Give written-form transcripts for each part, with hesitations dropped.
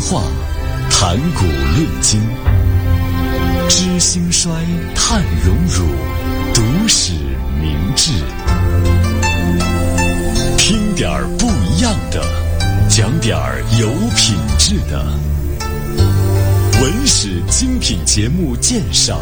话，谈古论今，知兴衰，探荣辱，读史明智。听点儿不一样的，讲点儿有品质的。文史精品节目鉴赏。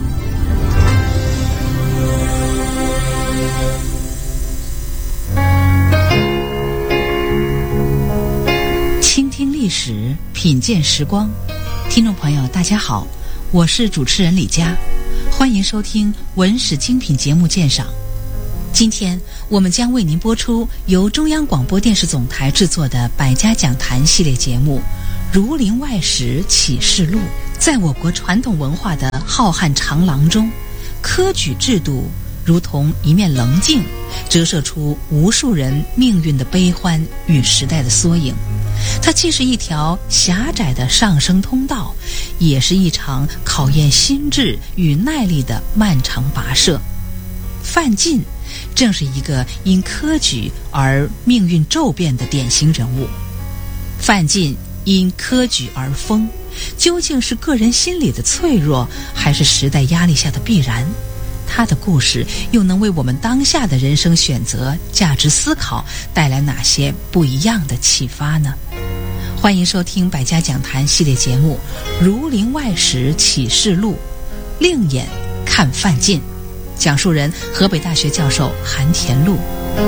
倾听历史，品鉴时光。听众朋友大家好，我是主持人李佳，欢迎收听文史精品节目鉴赏。今天我们将为您播出由中央广播电视总台制作的百家讲坛系列节目《儒林外史启示录》。在我国传统文化的浩瀚长廊中，科举制度如同一面棱镜，折射出无数人命运的悲欢与时代的缩影。它既是一条狭窄的上升通道，也是一场考验心智与耐力的漫长跋涉。范进正是一个因科举而命运骤变的典型人物。范进因科举而疯，究竟是个人心理的脆弱，还是时代压力下的必然？他的故事又能为我们当下的人生选择、价值思考带来哪些不一样的启发呢？欢迎收听百家讲坛系列节目《儒林外史启示录》，另眼看范进。讲述人河北大学教授韩田禄。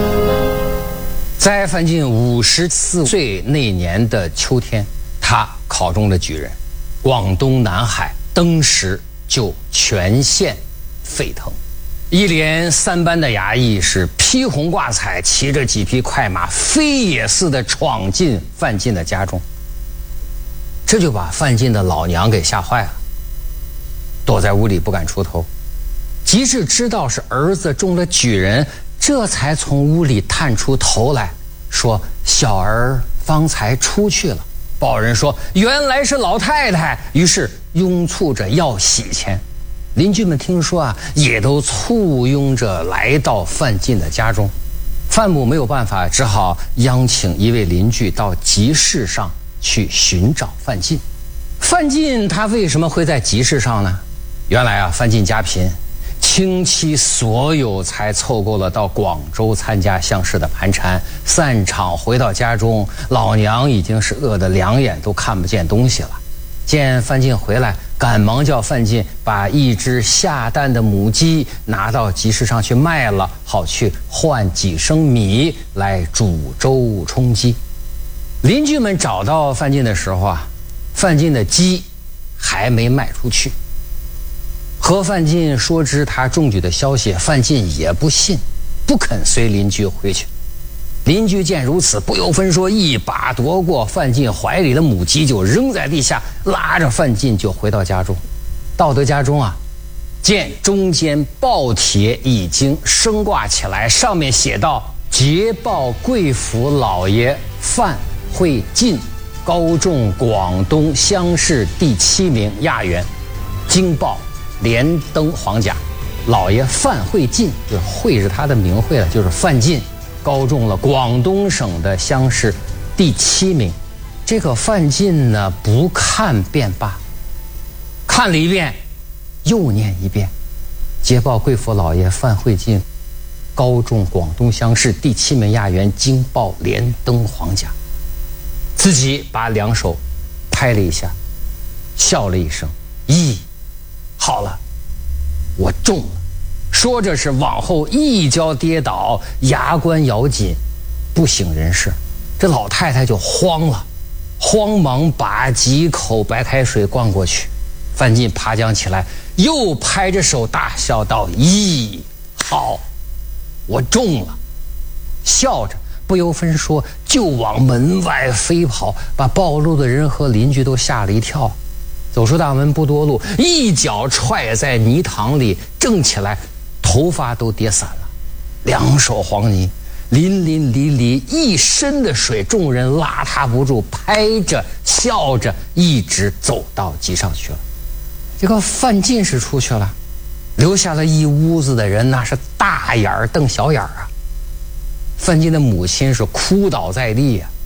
在范进54岁那年的秋天，他考中了举人，广东南海登时就全县沸腾，一连3班的衙役是披红挂彩，骑着几匹快马，飞也似的闯进范进的家中。这就把范进的老娘给吓坏了，躲在屋里不敢出头。及至知道是儿子中了举人，这才从屋里探出头来，说小儿方才出去了。报人说原来是老太太，于是拥簇着要喜钱。邻居们听说啊，也都簇拥着来到范进的家中。范母没有办法，只好央请一位邻居到集市上去寻找范进。范进他为什么会在集市上呢？原来啊，范进家贫，倾其所有才凑够了到广州参加乡试的盘缠。散场回到家中，老娘已经是饿得两眼都看不见东西了。见范进回来，赶忙叫范进把一只下蛋的母鸡拿到集市上去卖了，好去换几升米来煮粥充饥。邻居们找到范进的时候啊，范进的鸡还没卖出去。和范进说知他中举的消息，范进也不信，不肯随邻居回去。邻居见如此，不由分说，一把夺过范进怀里的母鸡就扔在地下，拉着范进就回到家中。到得家中啊，见中间报帖已经升挂起来，上面写道：捷报贵府老爷范会进高中广东乡试第7名亚员，经报连登黄甲。老爷范会进，就是会是他的名讳了，就是范进高中了广东省的乡试第7名。这个范进呢，不看便罢，看了一遍又念一遍：捷报贵府老爷范会进高中广东乡试第7名亚员，经报连登黄甲。自己把2手拍了一下，笑了一声：咦，好了，我中了。说着是往后一跤跌倒，牙关咬紧，不省人事。这老太太就慌了，慌忙把几口白开水灌过去。范进爬将起来，又拍着手大笑道：咦，好，我中了。笑着不由分说就往门外飞跑，把暴露的人和邻居都吓了一跳。走出大门不多路，一脚踹在泥塘里，正起来，头发都跌散了，2手黄泥，淋淋漓漓，一身的水，众人拉他不住，拍着笑着一直走到集上去了。这个范进是出去了，留下了一屋子的人，那是大眼瞪小眼啊。范进的母亲是哭倒在地啊，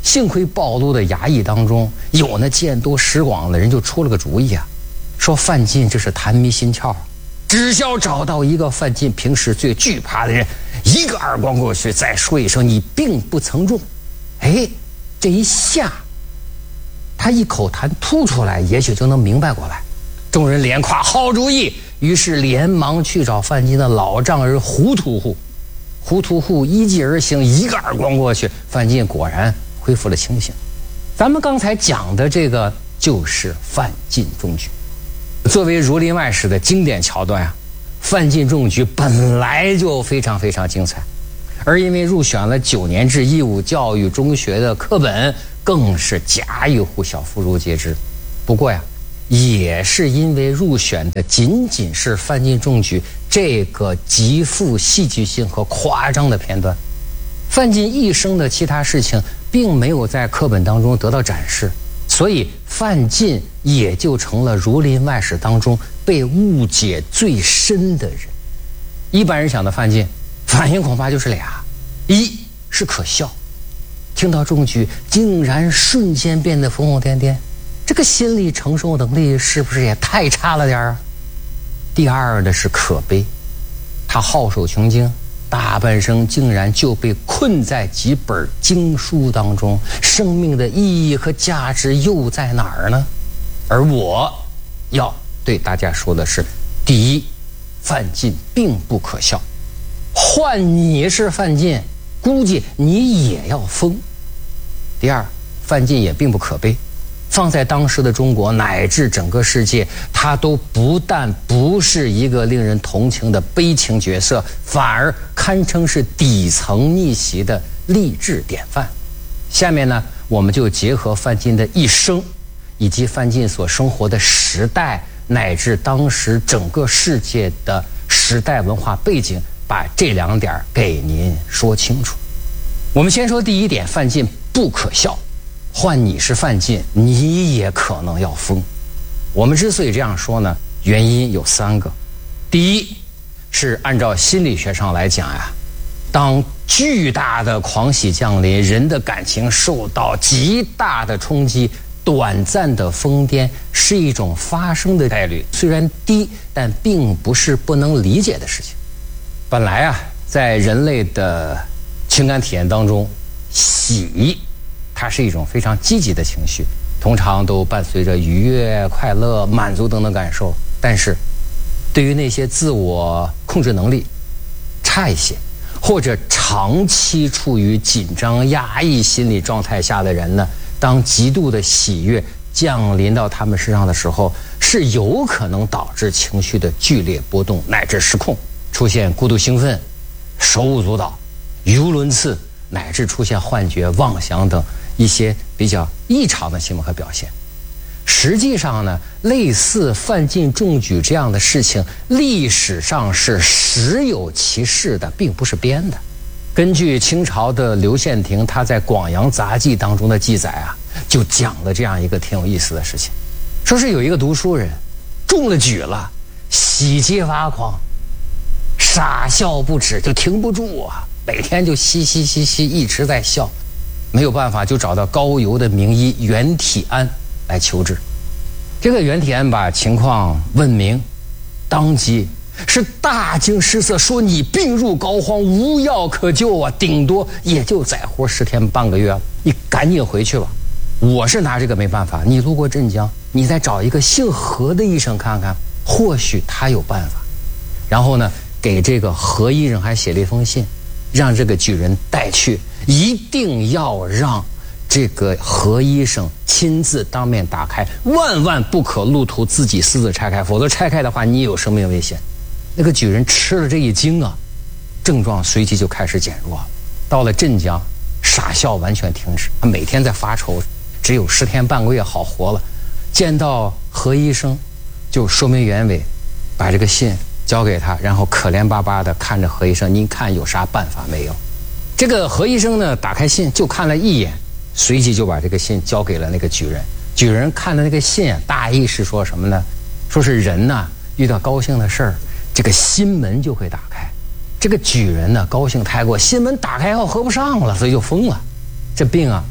幸亏暴露的衙役当中有那见多识广的人，就出了个主意啊，说范进这是弹迷心窍，只需要找到一个范进平时最惧怕的人，一个耳光过去，再说一声你并不曾中，哎，这一下他一口痰吐出来，也许就能明白过来。众人连夸好主意，于是连忙去找范进的老丈人胡屠户。胡屠户依计而行，一个耳光过去，范进果然恢复了清醒。咱们刚才讲的这个就是范进中举。作为《儒林外史》的经典桥段啊，范进中举本来就非常非常精彩，而因为入选了9年制义务教育中学的课本，更是家喻户晓，妇孺皆知。不过呀，也是因为入选的仅仅是范进中举这个极富戏剧性和夸张的片段，范进一生的其他事情并没有在课本当中得到展示，所以范进也就成了《儒林外史》当中被误解最深的人。一般人想到范进，反应恐怕就是俩：一是可笑，听到中举竟然瞬间变得疯疯癫癫，这个心理承受能力是不是也太差了点啊？第二的是可悲，他好守穷经，大半生竟然就被困在几本经书当中，生命的意义和价值又在哪儿呢？而我要对大家说的是，第一，范进并不可笑，换你是范进，估计你也要疯。第二，范进也并不可悲，放在当时的中国乃至整个世界，他都不但不是一个令人同情的悲情角色，反而堪称是底层逆袭的励志典范。下面呢，我们就结合范进的一生，以及范进所生活的时代，乃至当时整个世界的时代文化背景，把这2点给您说清楚。我们先说第一点，范进不可笑，换你是范进，你也可能要疯。我们之所以这样说呢，原因有3个。第一，是按照心理学上来讲呀，当巨大的狂喜降临，人的感情受到极大的冲击，短暂的疯癫是一种发生的概率，虽然低，但并不是不能理解的事情。本来啊，在人类的情感体验当中，喜它是一种非常积极的情绪，通常都伴随着愉悦、快乐、满足等等感受。但是对于那些自我控制能力差一些，或者长期处于紧张压抑心理状态下的人呢，当极度的喜悦降临到他们身上的时候，是有可能导致情绪的剧烈波动乃至失控，出现过度兴奋、手舞足蹈、语无伦次，乃至出现幻觉、妄想等一些比较异常的行为和表现。实际上呢，类似范进中举这样的事情，历史上是实有其事的，并不是编的。根据清朝的刘献廷他在《广阳杂记》当中的记载啊，就讲了这样一个挺有意思的事情，说是有一个读书人中了举了，喜极发狂，傻笑不止，就停不住啊，每天就嘻嘻嘻嘻一直在笑，没有办法就找到高邮的名医袁体安来求治。这个袁体安把情况问明，当即是大惊失色，说你病入膏肓，无药可救啊，顶多也就再活10天半个月了，你赶紧回去吧。我是拿这个没办法，你路过镇江，你再找一个姓何的医生看看，或许他有办法。然后呢，给这个何医生还写了一封信，让这个举人带去，一定要让这个何医生亲自当面打开，万万不可路途自己私自拆开，否则拆开的话你有生命危险。那个举人吃了这一惊啊，症状随即就开始减弱。到了镇江，傻笑完全停止，他每天在发愁，只有10天半个月好活了。见到何医生就说明原委，把这个信交给他，然后可怜巴巴的看着何医生，您看有啥办法没有？这个何医生呢，打开信就看了一眼，随即就把这个信交给了那个举人。举人看了那个信，大意是说什么呢？说是人呢遇到高兴的事儿，这个心门就会打开。这个举人呢高兴太过，心门打开后合不上了，所以就疯了。这病啊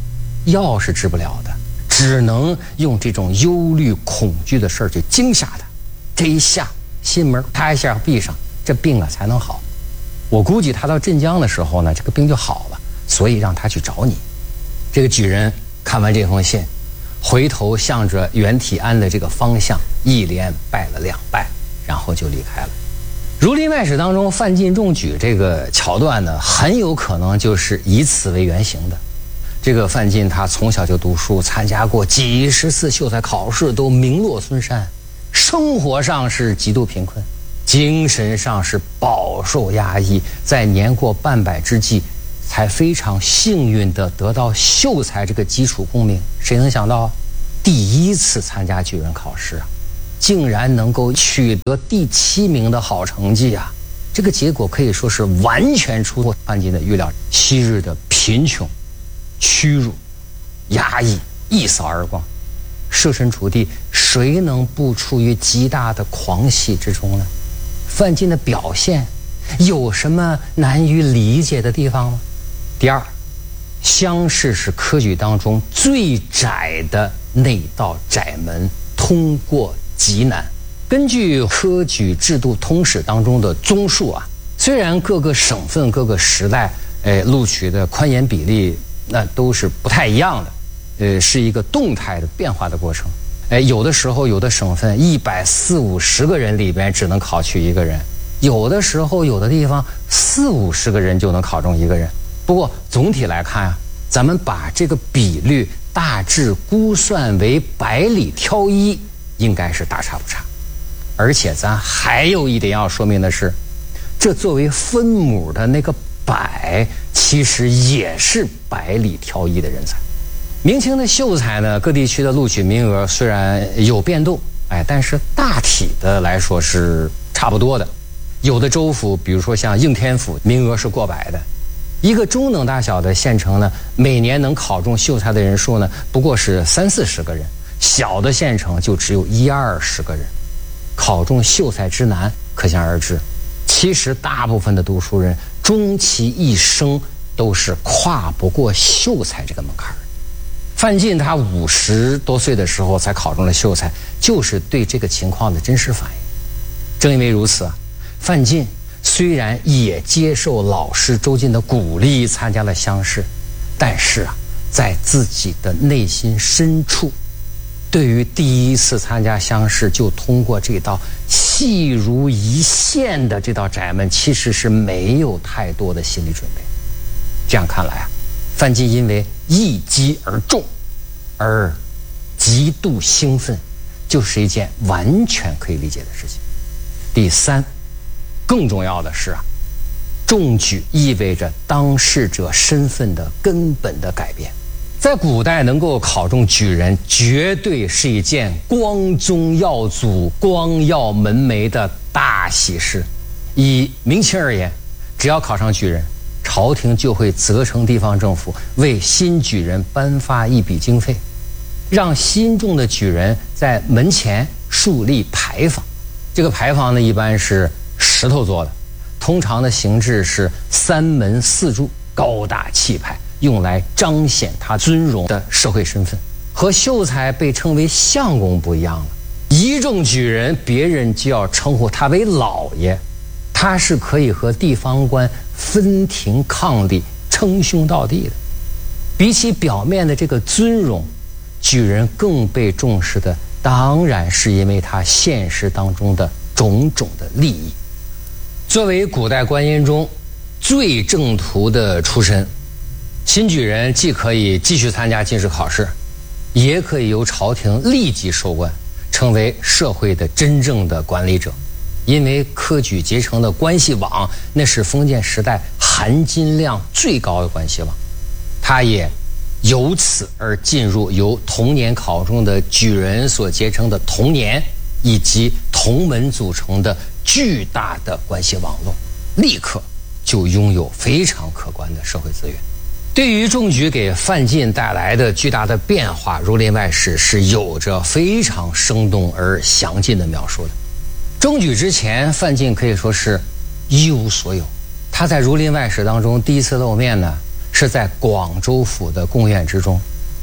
药是治不了的，只能用这种忧虑恐惧的事儿去惊吓他，这一下心门啪一下闭上，这病啊才能好。我估计他到镇江的时候呢，这个病就好了，所以让他去找你。这个举人看完这封信，回头向着袁体安的这个方向一连拜了2拜，然后就离开了。《儒林外史》当中范进中举这个桥段呢，很有可能就是以此为原型的。这个范进他从小就读书，参加过几十次秀才考试，都名落孙山，生活上是极度贫困，精神上是饱受压抑，在年过半百之际才非常幸运地得到秀才这个基础功名。谁能想到啊，第一次参加举人考试啊，竟然能够取得第7名的好成绩啊！这个结果可以说是完全出乎范进的预料。昔日的贫穷、屈辱、压抑一扫而光，设身处地，谁能不处于极大的狂喜之中呢？范进的表现有什么难于理解的地方吗？第二，乡试是科举当中最窄的那道窄门，通过极难。根据科举制度通史当中的综述啊，虽然各个省份各个时代录取的宽严比例那都是不太一样的，是一个动态的变化的过程。有的时候有的省份140-150个人里边只能考取1个人，有的时候有的地方40-50个人就能考中1个人。不过总体来看啊，咱们把这个比率大致估算为100里挑1，应该是大差不差。而且咱还有一点要说明的是，这作为分母的那个100，其实也是100里挑1的人才。明清的秀才呢，各地区的录取名额虽然有变动，但是大体的来说是差不多的。有的州府，比如说像应天府，名额是过百的。一个中等大小的县城呢，每年能考中秀才的人数呢，不过是30-40个人，小的县城就只有10-20个人。考中秀才之难，可想而知。其实大部分的读书人，终其一生都是跨不过秀才这个门槛。范进他50多岁的时候才考中了秀才，就是对这个情况的真实反应。正因为如此啊，范进虽然也接受老师周进的鼓励参加了乡试，但是啊，在自己的内心深处，对于第一次参加乡试就通过这道细如一线的这道窄门，其实是没有太多的心理准备。这样看来啊，范进因为一击而中而极度兴奋，就是一件完全可以理解的事情。第三，更重要的是啊，中举意味着当事者身份的根本的改变。在古代能够考中举人，绝对是一件光宗耀祖、光耀门楣的大喜事。以明清而言，只要考上举人，朝廷就会责成地方政府为新举人颁发一笔经费，让新中的举人在门前树立牌坊。这个牌坊呢，一般是石头做的，通常的形制是3门4柱，高大气派，用来彰显他尊荣的社会身份。和秀才被称为相公不一样了，一中举人，别人就要称呼他为老爷，他是可以和地方官分庭抗礼、称兄道弟的。比起表面的这个尊荣，举人更被重视的当然是因为他现实当中的种种的利益。作为古代官员中最正途的出身，新举人既可以继续参加进士考试，也可以由朝廷立即收官，成为社会的真正的管理者。因为科举结成的关系网，那是封建时代含金量最高的关系网，他也由此而进入由同年考中的举人所结成的同年以及同门组成的巨大的关系网络，立刻就拥有非常可观的社会资源。对于中举给范进带来的巨大的变化，《儒林外史》是有着非常生动而详尽的描述的。中举之前，范进可以说是一无所有。他在《儒林外史》当中第一次露面呢，是在广州府的贡院之中。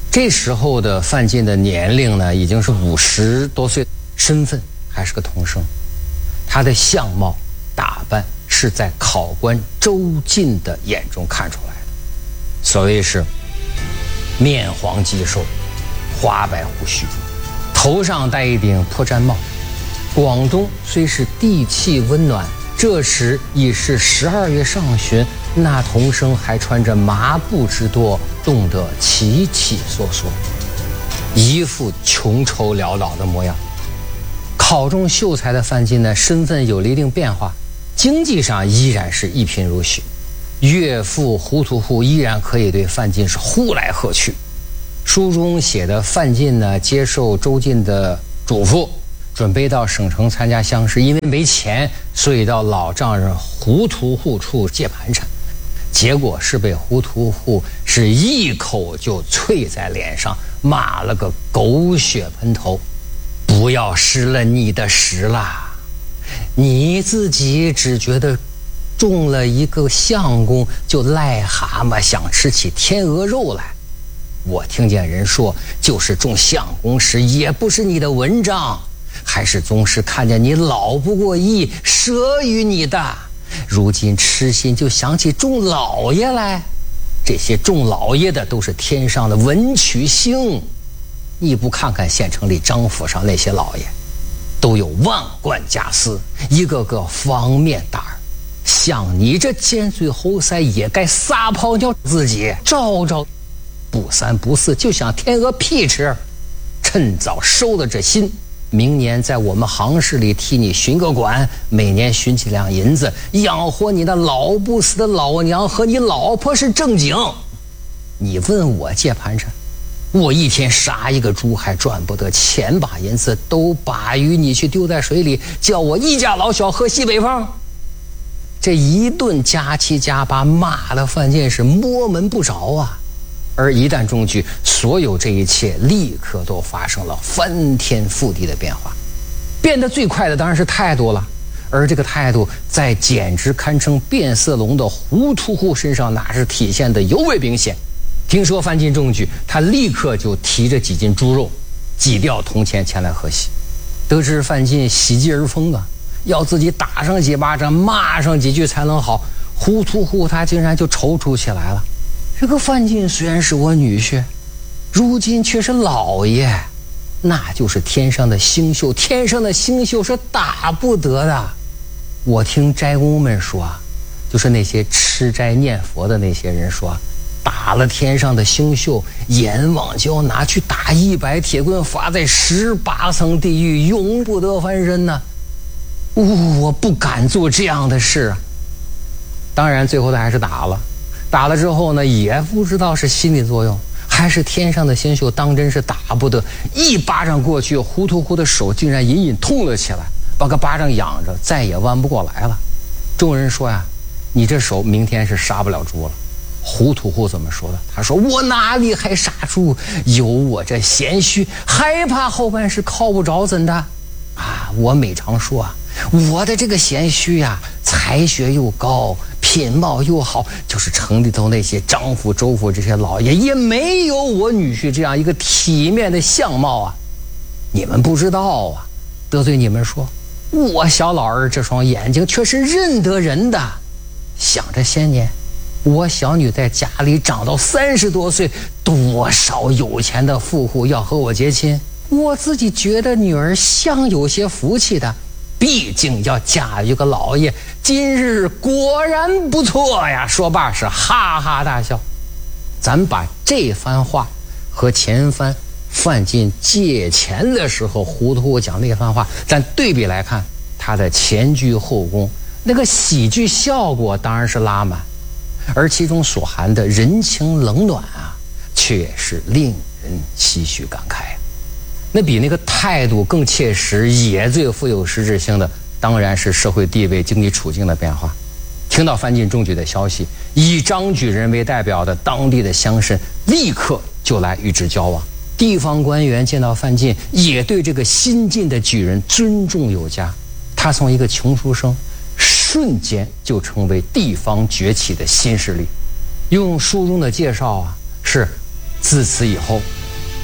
这时候的范进的年龄呢，已经是50多岁，身份还是个童生。他的相貌打扮是在考官周进的眼中看出来的。所谓是面黄肌瘦，花白胡须，头上戴一顶破毡帽。广东虽是地气温暖，这时已是12月上旬，那童生还穿着麻布之多，冻得起起缩缩，一副穷愁潦倒的模样。考中秀才的范进呢，身份有了一定变化，经济上依然是一贫如洗，岳父胡屠户依然可以对范进是呼来喝去。书中写的范进呢，接受周进的嘱咐，准备到省城参加乡试，因为没钱，所以到老丈人胡屠户处借盘缠，结果是被胡屠户是一口就啐在脸上，骂了个狗血喷头。不要失了你的时啦，你自己只觉得中了一个相公，就癞蛤蟆想吃起天鹅肉来。我听见人说，就是中相公时也不是你的文章，还是宗师看见你老不过意，舍于你的。如今痴心就想起中老爷来，这些中老爷的都是天上的文曲星。你不看看县城里张府上那些老爷，都有万贯家私，一个个方面大儿。像你这尖嘴猴腮，也该撒泡尿自己，照照不三不四，就想天鹅屁吃。趁早收了这心，明年在我们行市里替你巡个馆，每年巡几两银子，养活你那老不死的老娘和你老婆是正经。你问我借盘缠，我一天杀一个猪还赚不得钱把银子，都把于你去丢在水里，叫我一家老小喝西北风。这一顿加七加八，骂的范进是摸门不着啊。而一旦中举，所有这一切立刻都发生了翻天覆地的变化。变得最快的当然是态度了，而这个态度在简直堪称变色龙的胡屠户身上，那是体现的尤为明显。听说范进中举，他立刻就提着几斤猪肉挤掉铜钱前来贺喜。得知范进喜极而疯啊，要自己打上几巴掌，骂上几句才能好，胡屠户他竟然就踌躇起来了。这个范进虽然是我女婿，如今却是老爷，那就是天上的星宿，天上的星宿是打不得的。我听斋公们说，就是那些吃斋念佛的那些人说，打了天上的星宿，阎王就要拿去打100铁棍，罚在18层地狱，永不得翻身呢。我不敢做这样的事啊。当然最后他还是打了，打了之后呢，也不知道是心理作用还是天上的星宿当真是打不得，一巴掌过去，胡屠户的手竟然隐隐痛了起来，把个巴掌仰着，再也弯不过来了。众人说呀，你这手明天是杀不了猪了。胡屠户怎么说的？他说，我哪里还杀猪，有我这贤婿，害怕后半世靠不着怎的啊？我每常说啊，我的这个贤婿呀，才学又高，品貌又好，就是城里头那些张府周府这些老爷也没有我女婿这样一个体面的相貌啊。你们不知道啊，得罪你们说，我小老儿这双眼睛却是认得人的。想着先年我小女在家里长到30多岁，多少有钱的富户要和我结亲，我自己觉得女儿像有些福气的，毕竟要嫁一个老爷，今日果然不错呀。说罢是哈哈大笑。咱把这番话和前番范进借钱的时候胡屠户讲那番话，咱对比来看，他的前居后恭，那个喜剧效果当然是拉满，而其中所含的人情冷暖啊，却是令人唏嘘感慨啊。那比那个态度更切实，也最富有实质性的，当然是社会地位、经济处境的变化。听到范进中举的消息，以张举人为代表的当地的乡绅立刻就来与之交往。地方官员见到范进，也对这个新进的举人尊重有加。他从一个穷书生，瞬间就成为地方崛起的新势力。用书中的介绍啊，是自此以后，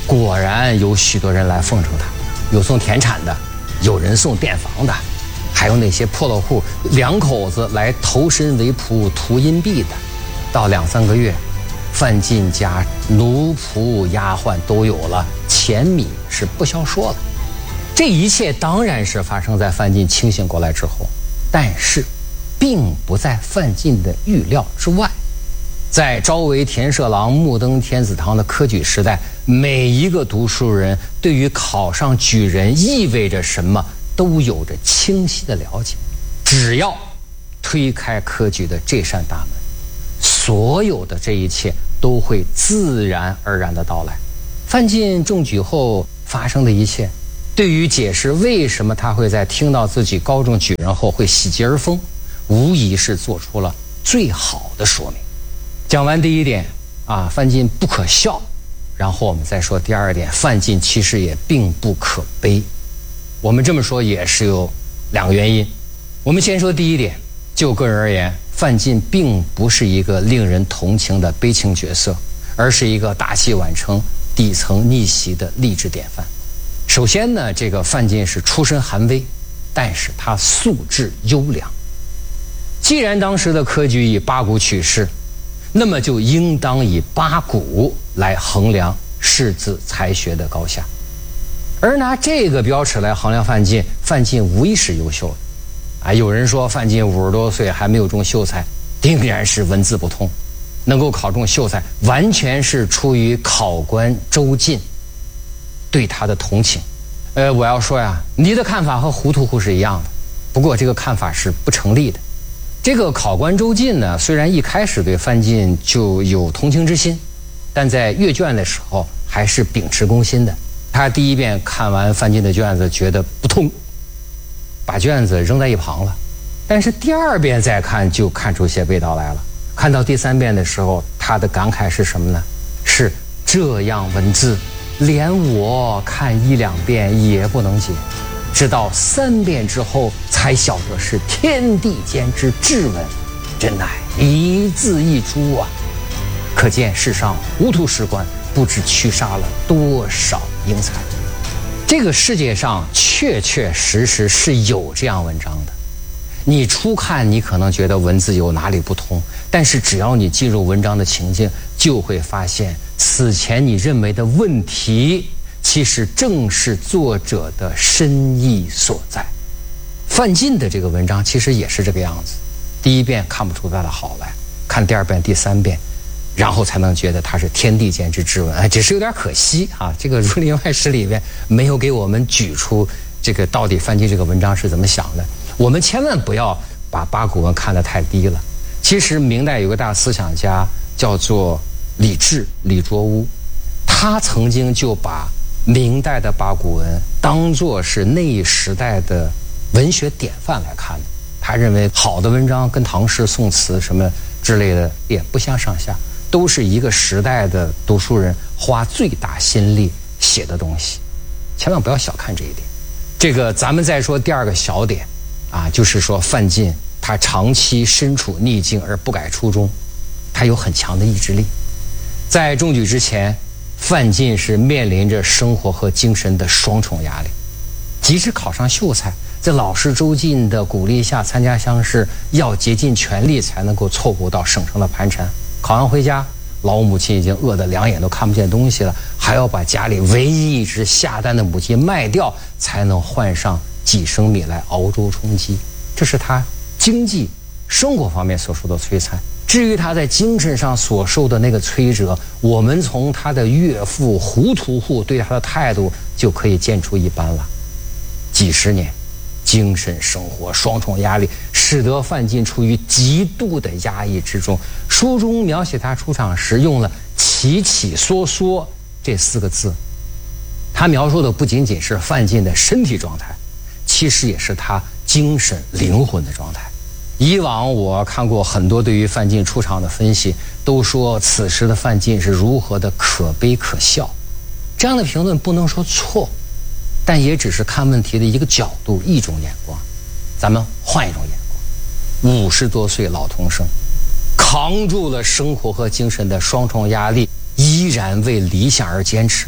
果然有许多人来奉承他，有送田产的，有人送店房的，还有那些破落户两口子来投身为仆图阴币的。到2-3个月，范进家奴仆丫鬟都有了，钱米是不消说了。这一切当然是发生在范进清醒过来之后，但是并不在范进的预料之外。在朝为田舍郎，暮登天子堂的科举时代，每一个读书人对于考上举人意味着什么都有着清晰的了解。只要推开科举的这扇大门，所有的这一切都会自然而然的到来。范进中举后发生的一切，对于解释为什么他会在听到自己高中举人后会喜极而疯，无疑是做出了最好的说明。讲完第一点范进不可笑，然后我们再说第二点，范进其实也并不可悲。我们这么说也是有2个原因。我们先说第一点，就个人而言，范进并不是一个令人同情的悲情角色，而是一个大器晚成、底层逆袭的励志典范。首先呢，这个范进是出身寒微，但是他素质优良。既然当时的科举以八股取士，那么就应当以八股来衡量士子才学的高下。而拿这个标尺来衡量范进，范进无疑是优秀的。有人说范进50多岁还没有中秀才，定然是文字不通。能够考中秀才，完全是出于考官周进对他的同情。我要说呀，你的看法和糊涂户是一样的，不过这个看法是不成立的。这个考官周进呢，虽然一开始对范进就有同情之心，但在阅卷的时候还是秉持公心的。他第一遍看完范进的卷子，觉得不通，把卷子扔在一旁了。但是第2遍再看，就看出些味道来了。看到第3遍的时候，他的感慨是什么呢？是这样文字，连我看1-2遍也不能解。直到3遍之后，才晓得是天地间之至文，真乃一字一珠啊！可见世上糊涂史官不知驱杀了多少英才。这个世界上确确实实是有这样文章的。你初看，你可能觉得文字有哪里不通，但是只要你进入文章的情境，就会发现此前你认为的问题，其实正是作者的深意所在。范进的这个文章其实也是这个样子，第1遍看不出它的好来，看第2遍、第3遍，然后才能觉得它是天地间之至文。只是有点可惜这个《儒林外史》里面没有给我们举出这个到底范进这个文章是怎么想的。我们千万不要把八股文看得太低了。其实明代有个大思想家叫做李治、李卓吾，他曾经就把明代的八股文当作是那一时代的文学典范来看的。他认为好的文章跟唐诗、宋词什么之类的也不相上下，都是一个时代的读书人花最大心力写的东西，千万不要小看这一点。这个咱们再说第2个小点就是说范进他长期身处逆境而不改初衷，他有很强的意志力。在中举之前，范进是面临着生活和精神的双重压力。即使考上秀才，在老师周进的鼓励下参加乡试，要竭尽全力才能够凑合到省城的盘缠。考完回家，老母亲已经饿得2眼都看不见东西了，还要把家里唯一一只下蛋的母鸡卖掉，才能换上几升米来熬粥充饥。这是他经济生活方面所受的摧残。至于他在精神上所受的那个摧折，我们从他的岳父糊涂户对他的态度就可以见出一斑了。几十年精神生活双重压力，使得范进处于极度的压抑之中。书中描写他出场时用了起起缩缩这4个字，他描述的不仅仅是范进的身体状态，其实也是他精神灵魂的状态。以往我看过很多对于范进出场的分析，都说此时的范进是如何的可悲可笑。这样的评论不能说错，但也只是看问题的一个角度，一种眼光。咱们换一种眼光，50多岁老童生，扛住了生活和精神的双重压力，依然为理想而坚持，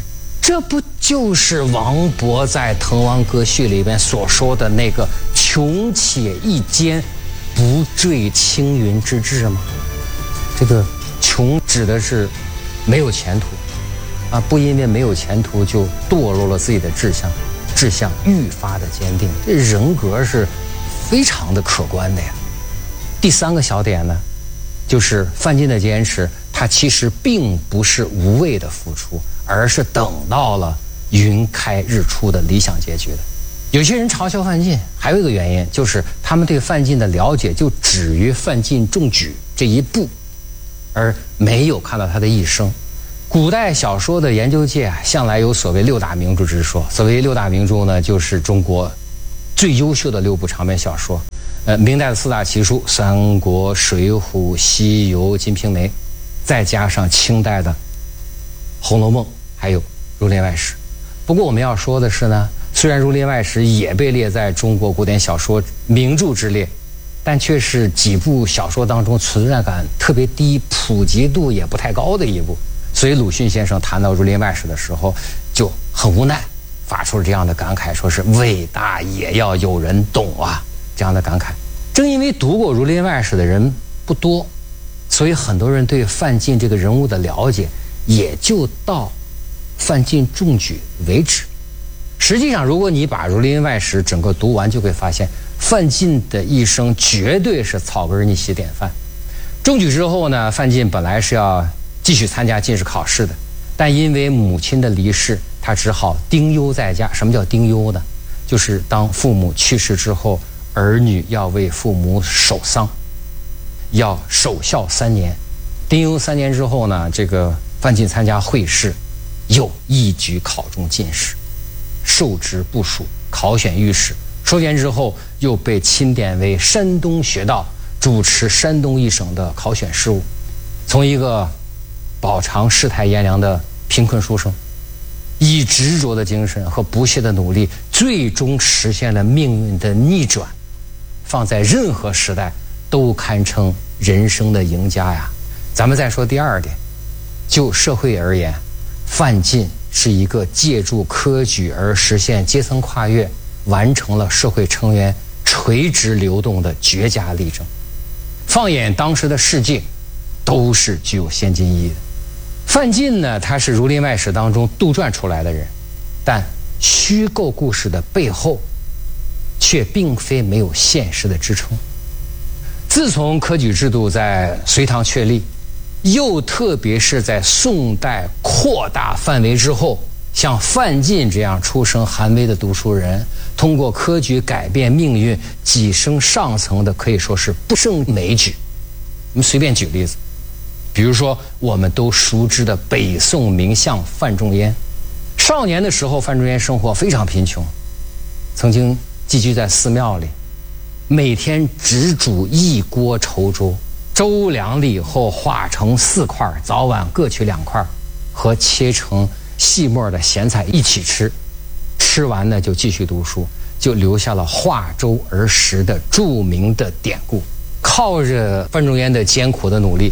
这不就是王勃在《滕王阁序》里边所说的那个穷且益坚，不坠青云之志吗？这个穷指的是没有前途啊，不因为没有前途就堕落了自己的志向愈发的坚定，这人格是非常的可观的呀。第三个小点呢，就是范进的坚持，他其实并不是无谓的付出，而是等到了云开日出的理想结局的。有些人嘲笑范进，还有一个原因就是他们对范进的了解就止于范进中举这一步，而没有看到他的一生。古代小说的研究界向来有所谓六大名著之说，所谓六大名著呢，就是中国最优秀的6部长篇小说。明代的4大奇书《三国》《水浒》《西游》《金瓶梅》，再加上清代的《红楼梦》，还有《儒林外史》。不过我们要说的是呢，虽然《儒林外史》也被列在中国古典小说名著之列，但却是几部小说当中存在感特别低、普及度也不太高的一部。所以鲁迅先生谈到《儒林外史》的时候就很无奈，发出了这样的感慨，说是伟大也要有人懂啊，这样的感慨。正因为读过《儒林外史》的人不多，所以很多人对范进这个人物的了解也就到范进中举为止。实际上如果你把《儒林外史》整个读完，就会发现范进的一生绝对是草根逆袭典范。中举之后呢，范进本来是要继续参加进士考试的，但因为母亲的离世，他只好丁忧在家。什么叫丁忧呢？就是当父母去世之后，儿女要为父母守丧，要守孝3年。丁忧3年之后呢，这个范进参加会试，又一举考中进士，受职部署，考选御史。收监之后，又被钦点为山东学道，主持山东一省的考选事务。从一个饱尝世态炎凉的贫困书生，以执着的精神和不懈的努力，最终实现了命运的逆转，放在任何时代都堪称人生的赢家呀。咱们再说第2点，就社会而言，范进是一个借助科举而实现阶层跨越，完成了社会成员垂直流动的绝佳例证。放眼当时的世界，都是具有先进意义的。范进呢，他是《儒林外史》当中杜撰出来的人，但虚构故事的背后却并非没有现实的支撑。自从科举制度在隋唐确立，又特别是在宋代扩大范围之后，像范进这样出身寒微的读书人，通过科举改变命运、跻身上层的，可以说是不胜枚举。我们随便举例子，比如说我们都熟知的北宋名相范仲淹。少年的时候，范仲淹生活非常贫穷，曾经寄居在寺庙里，每天只煮1锅稠粥，粥凉了以后化成4块，早晚各取2块，和切成细末的咸菜一起吃。吃完呢就继续读书，就留下了化粥而食的著名的典故。靠着范仲淹的艰苦的努力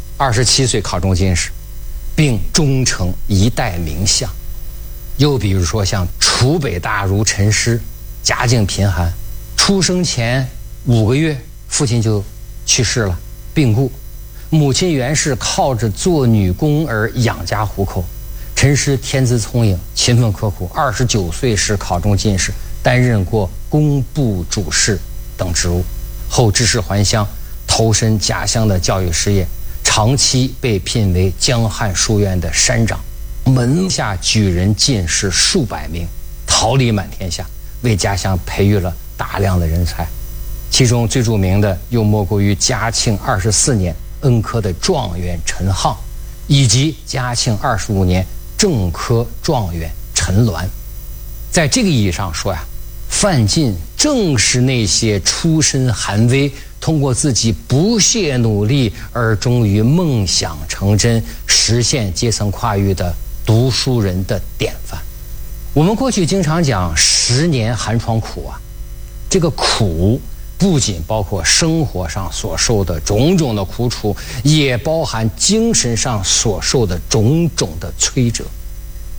，27岁考中进士，并终成一代名相。又比如说像楚北大儒陈师，家境贫寒，出生前5个月父亲就去世了，病故。母亲原是靠着做女工而养家糊口。陈师天资聪颖，勤奋刻苦，29岁时考中进士，担任过工部主事等职务。后知仕还乡，投身家乡的教育事业，长期被聘为江汉书院的山长，门下举人进士数百名，桃李满天下，为家乡培育了大量的人才。其中最著名的又莫过于嘉庆24年恩科的状元陈沆，以及嘉庆25年正科状元陈鸾。在这个意义上说呀，范进正是那些出身寒微，通过自己不懈努力而终于梦想成真，实现阶层跨越的读书人的典范。我们过去经常讲10年寒窗苦啊，这个苦不仅包括生活上所受的种种的苦楚，也包含精神上所受的种种的摧折。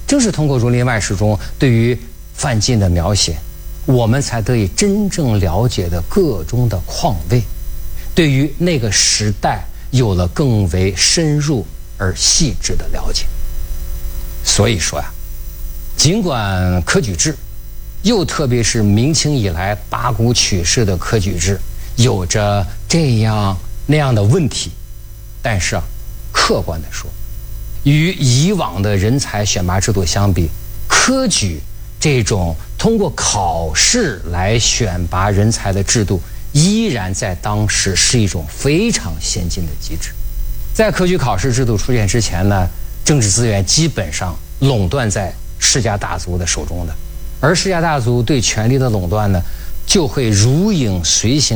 正是通过《儒林外史》中对于范进的描写，我们才得以真正了解的个中的况味，对于那个时代有了更为深入而细致的了解。所以说呀，尽管科举制，又特别是明清以来八股取士的科举制，有着这样那样的问题，但是客观地说，与以往的人才选拔制度相比，科举这种通过考试来选拔人才的制度，依然在当时是一种非常先进的机制。在科举考试制度出现之前呢，政治资源基本上垄断在世家大族的手中的，而世家大族对权力的垄断呢，就会如影随形